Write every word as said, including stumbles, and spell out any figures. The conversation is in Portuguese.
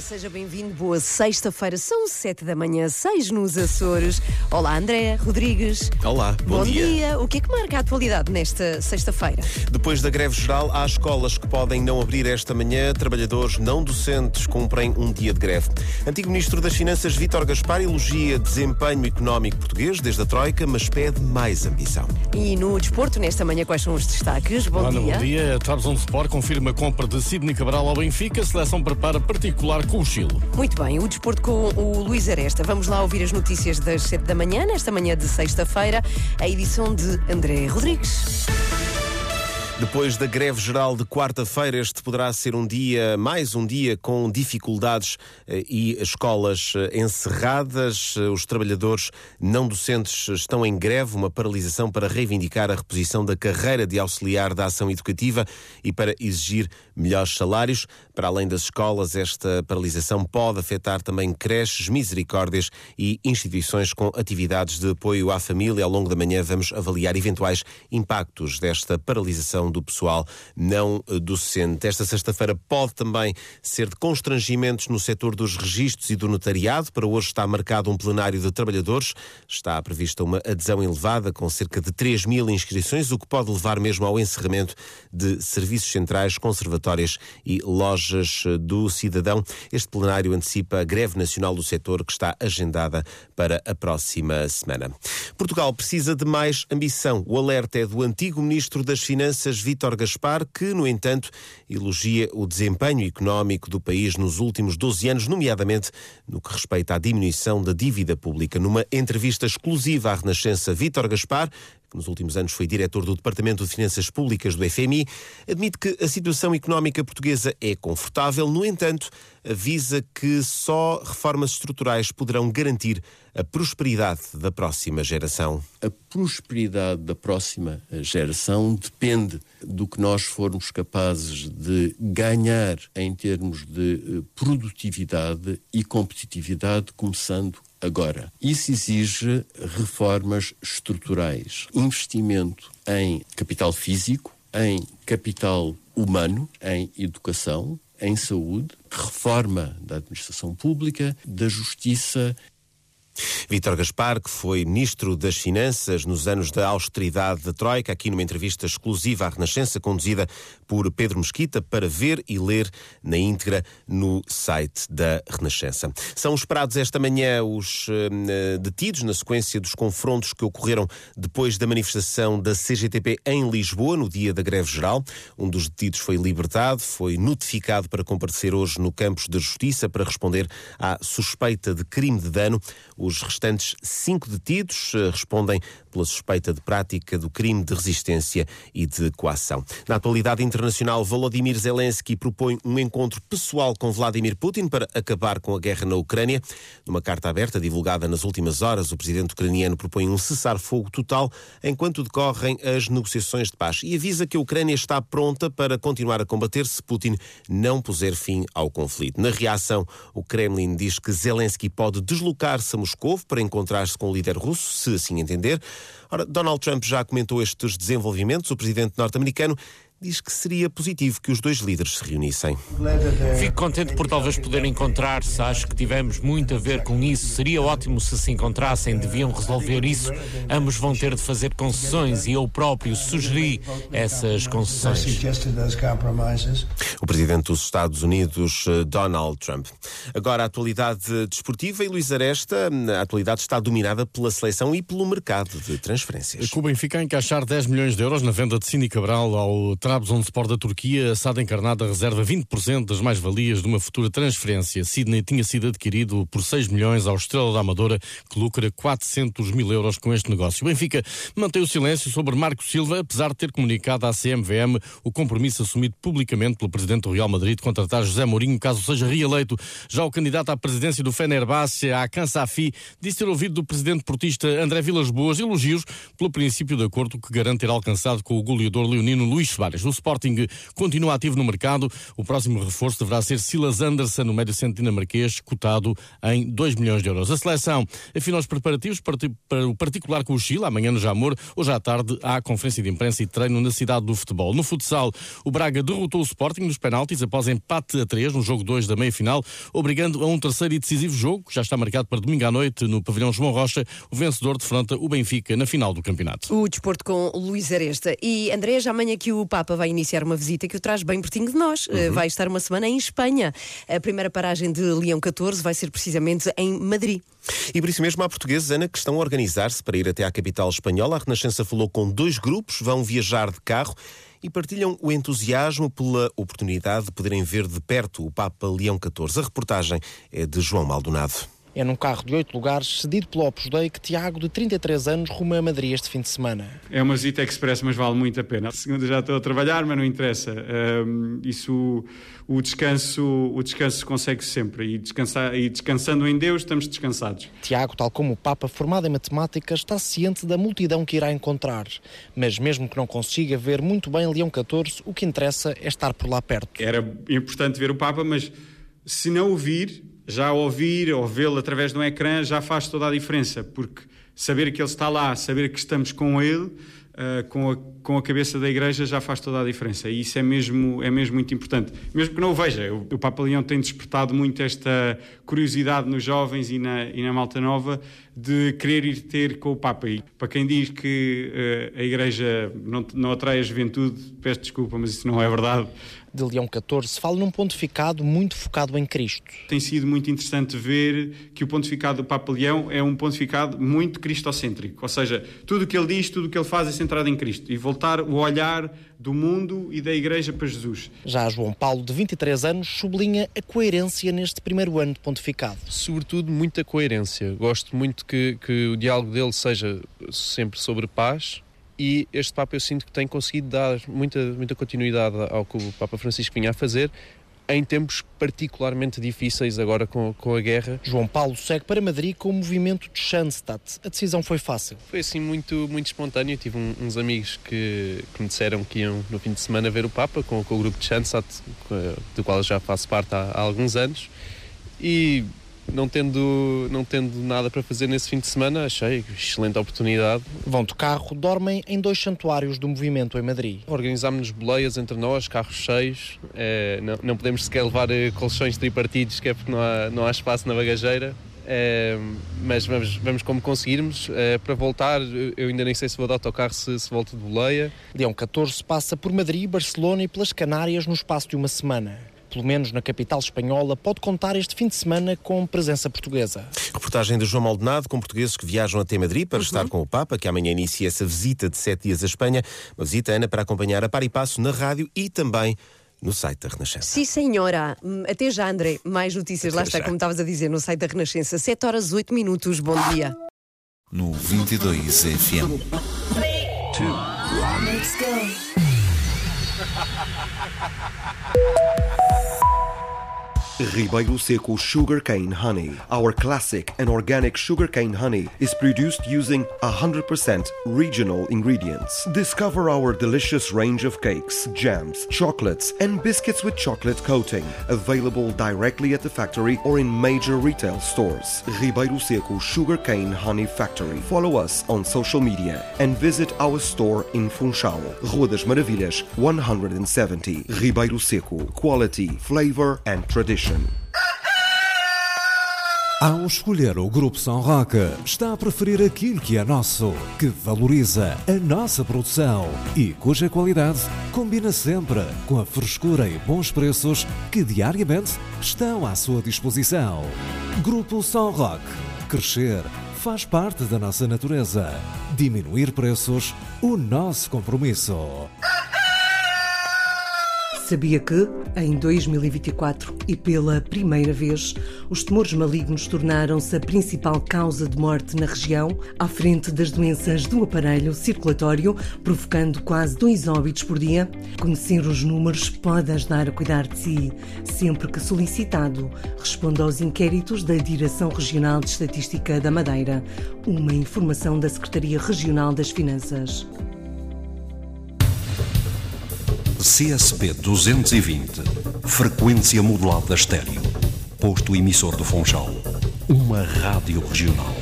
seja bem-vindo. Boa sexta-feira, são sete da manhã, seis nos Açores. Olá, André Rodrigues. Olá, bom, bom dia. dia. O que é que marca a atualidade nesta sexta-feira? Depois da greve geral, há escolas que podem não abrir esta manhã. Trabalhadores não docentes cumprem um dia de greve. Antigo Ministro das Finanças, Vítor Gaspar, elogia desempenho económico português desde a Troika, mas pede mais ambição. E no desporto, nesta manhã, quais são os destaques? Bom Ana, dia. Bom dia. Trabzonspor confirma a compra de Sidney Cabral ao Benfica. A seleção prepara particular com o Chile. Muito bem, o desporto com o Luís Aresta. Vamos lá ouvir as notícias das sete da manhã, nesta manhã de sexta-feira, a edição de André Rodrigues. Depois da greve geral de quarta-feira, este poderá ser um dia, mais um dia, com dificuldades e escolas encerradas. Os trabalhadores não docentes estão em greve, uma paralisação para reivindicar a reposição da carreira de auxiliar da ação educativa e para exigir melhores salários. Para além das escolas, esta paralisação pode afetar também creches, misericórdias e instituições com atividades de apoio à família. Ao longo da manhã vamos avaliar eventuais impactos desta paralisação do pessoal não docente. Esta sexta-feira pode também ser de constrangimentos no setor dos registros e do notariado. Para hoje está marcado um plenário de trabalhadores. Está prevista uma adesão elevada com cerca de três mil inscrições, o que pode levar mesmo ao encerramento de serviços centrais, conservatórias e lojas do cidadão. Este plenário antecipa a greve nacional do setor que está agendada para a próxima semana. Portugal precisa de mais ambição. O alerta é do antigo Ministro das Finanças, Vítor Gaspar, que, no entanto, elogia o desempenho económico do país nos últimos doze anos, nomeadamente no que respeita à diminuição da dívida pública. Numa entrevista exclusiva à Renascença, Vítor Gaspar, que nos últimos anos foi diretor do Departamento de Finanças Públicas do F M I, admite que a situação económica portuguesa é confortável. No entanto, avisa que só reformas estruturais poderão garantir a prosperidade da próxima geração. A prosperidade da próxima geração depende do que nós formos capazes de ganhar em termos de produtividade e competitividade, começando agora. Isso exige reformas estruturais, investimento em capital físico, em capital humano, em educação, em saúde, reforma da administração pública, da justiça. Vítor Gaspar, que foi Ministro das Finanças nos anos da austeridade da Troika, aqui numa entrevista exclusiva à Renascença, conduzida por Pedro Mesquita, para ver e ler na íntegra no site da Renascença. São esperados esta manhã os uh, detidos na sequência dos confrontos que ocorreram depois da manifestação da C G T P em Lisboa, no dia da greve geral. Um dos detidos foi libertado, foi notificado para comparecer hoje no Campos da Justiça para responder à suspeita de crime de dano. Os restantes cinco detidos respondem pela suspeita de prática do crime de resistência e de coação. Na atualidade internacional, Volodymyr Zelensky propõe um encontro pessoal com Vladimir Putin para acabar com a guerra na Ucrânia. Numa carta aberta divulgada nas últimas horas, o presidente ucraniano propõe um cessar-fogo total enquanto decorrem as negociações de paz e avisa que a Ucrânia está pronta para continuar a combater se Putin não puser fim ao conflito. Na reação, o Kremlin diz que Zelensky pode deslocar-se a Moscou para encontrar-se com o líder russo, se assim entender. Ora, Donald Trump já comentou estes desenvolvimentos. O presidente norte-americano diz que seria positivo que os dois líderes se reunissem. Fico contente por talvez poderem encontrar-se. Acho que tivemos muito a ver com isso. Seria ótimo se se encontrassem. Deviam resolver isso. Ambos vão ter de fazer concessões e eu próprio sugeri essas concessões. O presidente dos Estados Unidos, Donald Trump. Agora, a atualidade desportiva e Luís Aresta. A atualidade está dominada pela seleção e pelo mercado de transferências. O Benfica a encaixar dez milhões de euros na venda de Sidney Cabral ao Trabzonspor da Turquia. A S A D Encarnada reserva vinte por cento das mais-valias de uma futura transferência. Sidney tinha sido adquirido por seis milhões ao Estrela da Amadora, que lucra quatrocentos mil euros com este negócio. O Benfica mantém o silêncio sobre Marco Silva, apesar de ter comunicado à C M V M o compromisso assumido publicamente pelo presidente do Real Madrid de contratar José Mourinho caso seja reeleito. Já o candidato à presidência do Fenerbahçe, Hakan Safi, disse ter ouvido do presidente portista André Vilas Boas elogios pelo princípio de acordo que garante ter alcançado com o goleador leonino Luís Soares. centrais. O Sporting continua ativo no mercado. O próximo reforço deverá ser Silas Anderson, no médio centro dinamarquês, cotado em dois milhões de euros. A seleção afina os preparativos para o particular com o Chile, amanhã no Jamor. Hoje à tarde há conferência de imprensa e treino na cidade do futebol. No futsal, o Braga derrotou o Sporting nos penaltis após empate a três no jogo dois da meia-final, obrigando a um terceiro e decisivo jogo, que já está marcado para domingo à noite no pavilhão João Rocha. O vencedor defronta o Benfica na final do campeonato. O desporto com Luís Aresta. E André, já amanhã que o Papa vai iniciar uma visita que o traz bem pertinho de nós. Uhum. Vai estar uma semana em Espanha. A primeira paragem de Leão catorze vai ser precisamente em Madrid. E por isso mesmo há portugueses, Ana, que estão a organizar-se para ir até à capital espanhola. A Renascença falou com dois grupos, vão viajar de carro e partilham o entusiasmo pela oportunidade de poderem ver de perto o Papa Leão catorze. A reportagem é de João Maldonado. É num carro de oito lugares, cedido pelo Opus Dei, que Tiago, de trinta e três anos, rumo a Madrid este fim de semana. É uma visita express, mas vale muito a pena. A segunda já estou a trabalhar, mas não interessa. Um, isso, o descanso, o descanso consegue-se sempre. E, descansar, e descansando em Deus, estamos descansados. Tiago, tal como o Papa, formado em matemática, está ciente da multidão que irá encontrar. Mas mesmo que não consiga ver muito bem Leão catorze, o que interessa é estar por lá perto. Era importante ver o Papa, mas se não o vir, já ouvir ou vê-lo através de um ecrã já faz toda a diferença, porque saber que ele está lá, saber que estamos com ele, uh, com, a, com a cabeça da Igreja, já faz toda a diferença. E isso é mesmo, é mesmo muito importante. Mesmo que não o veja, o, o Papa Leão tem despertado muito esta curiosidade nos jovens e na, e na malta nova de querer ir ter com o Papa. E para quem diz que uh, a Igreja não, não atrai a juventude, peço desculpa, mas isso não é verdade. De Leão catorze fala num pontificado muito focado em Cristo. Tem sido muito interessante ver que o pontificado do Papa Leão é um pontificado muito cristocêntrico, ou seja, tudo o que ele diz, tudo o que ele faz é centrado em Cristo e voltar o olhar do mundo e da Igreja para Jesus. Já João Paulo, de vinte e três anos, sublinha a coerência neste primeiro ano de pontificado. Sobretudo muita coerência. Gosto muito que, que o diálogo dele seja sempre sobre paz. E este Papa eu sinto que tem conseguido dar muita, muita continuidade ao que o Papa Francisco vinha a fazer em tempos particularmente difíceis agora com, com a guerra. João Paulo segue para Madrid com o movimento de Schanstatt. A decisão foi fácil. Foi assim muito, muito espontâneo. Tive um, uns amigos que, que me disseram que iam no fim de semana ver o Papa com, com o grupo de Schanstatt, do qual eu já faço parte há, há alguns anos. E Não tendo, não tendo nada para fazer nesse fim de semana, achei excelente oportunidade. Vão de carro, dormem em dois santuários do movimento em Madrid. Organizámos-nos boleias entre nós, carros cheios, é, não, não podemos sequer levar colchões tripartidos, que é porque não há, não há espaço na bagageira. É, mas vamos, vamos como conseguirmos. É, para voltar, eu ainda nem sei se vou de autocarro, se, se volto de boleia. Leão catorze passa por Madrid, Barcelona e pelas Canárias no espaço de uma semana. Pelo menos na capital espanhola, pode contar este fim de semana com presença portuguesa. Reportagem de João Maldonado, com portugueses que viajam até Madrid para uhum. estar com o Papa, que amanhã inicia essa visita de sete dias à Espanha. Uma visita, Ana, para acompanhar a par e passo na rádio e também no site da Renascença. Sim, senhora. Até já, André. Mais notícias, até lá está, já. Como estavas a dizer, no site da Renascença. sete horas oito minutos. Bom dia. No vinte e dois F M. Let's go. Ribeiro Seco Sugarcane Honey. Our classic and organic sugarcane honey is produced using one hundred percent regional ingredients. Discover our delicious range of cakes, jams, chocolates, and biscuits with chocolate coating. Available directly at the factory or in major retail stores. Ribeiro Seco Sugarcane Honey Factory. Follow us on social media and visit our store in Funchal, Rua das Maravilhas, one hundred seventy. Ribeiro Seco. Quality, flavor and tradition. Ao escolher o Grupo São Roque, está a preferir aquilo que é nosso, que valoriza a nossa produção e cuja qualidade combina sempre com a frescura e bons preços que diariamente estão à sua disposição. Grupo São Roque. Crescer faz parte da nossa natureza. Diminuir preços, o nosso compromisso. Sabia que, em dois mil e vinte e quatro, e pela primeira vez, os tumores malignos tornaram-se a principal causa de morte na região, à frente das doenças do aparelho circulatório, provocando quase dois óbitos por dia? Conhecer os números pode ajudar a cuidar de si. Sempre que solicitado, responda aos inquéritos da Direção Regional de Estatística da Madeira. Uma informação da Secretaria Regional das Finanças. C S P duzentos e vinte, frequência modulada estéreo. Posto emissor de Funchal. Uma rádio regional.